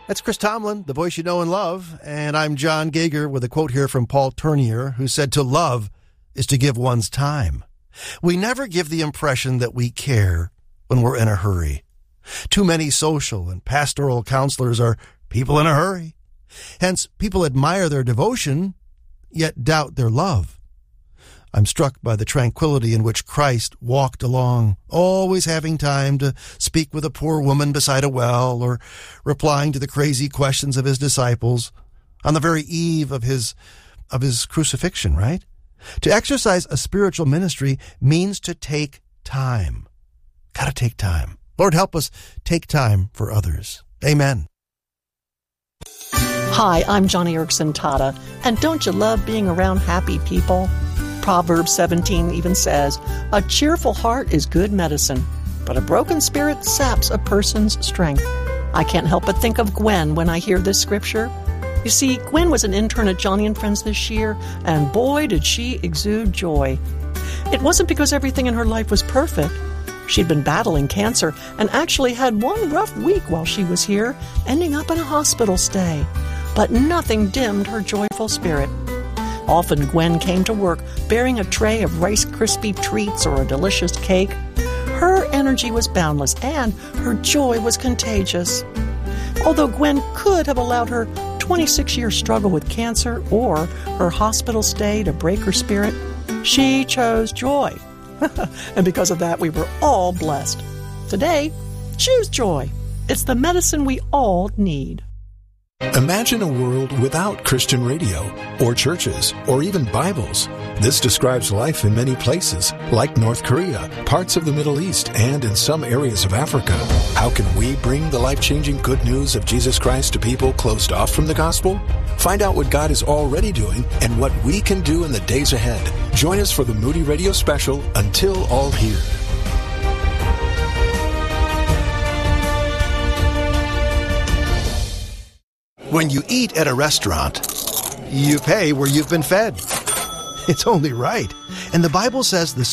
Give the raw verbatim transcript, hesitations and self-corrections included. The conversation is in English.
That's Chris Tomlin, the voice you know and love, and I'm John Gager with a quote here from Paul Tournier, who said, "To love is to give one's time." We never give the impression that we care when we're in a hurry. Too many social and pastoral counselors are people in a hurry. Hence, people admire their devotion, yet doubt their love. I'm struck by the tranquility in which Christ walked along, always having time to speak with a poor woman beside a well or replying to the crazy questions of his disciples on the very eve of his, of his crucifixion, right? To exercise a spiritual ministry means to take time. Gotta take time. Lord, help us take time for others. Amen. Hi, I'm Johnny Erickson Tata, and don't you love being around happy people? Proverbs seventeen even says, "A cheerful heart is good medicine, but a broken spirit saps a person's strength." I can't help but think of Gwen when I hear this scripture. You see, Gwen was an intern at Johnny and Friends this year, and boy, did she exude joy. It wasn't because everything in her life was perfect. She'd been battling cancer and actually had one rough week while she was here, ending up in a hospital stay. But nothing dimmed her joyful spirit. Often Gwen came to work bearing a tray of Rice Krispie treats or a delicious cake. Her energy was boundless and her joy was contagious. Although Gwen could have allowed her twenty-six-year struggle with cancer or her hospital stay to break her spirit, she chose joy. And because of that, we were all blessed. Today, choose joy. It's the medicine we all need. Imagine a world without Christian radio, or churches, or even Bibles. This describes life in many places, like North Korea, parts of the Middle East, and in some areas of Africa. How can we bring the life-changing good news of Jesus Christ to people closed off from the gospel? Find out what God is already doing and what we can do in the days ahead. Join us for the Moody Radio special, Until All Hear. When you eat at a restaurant, you pay where you've been fed. It's only right. And the Bible says the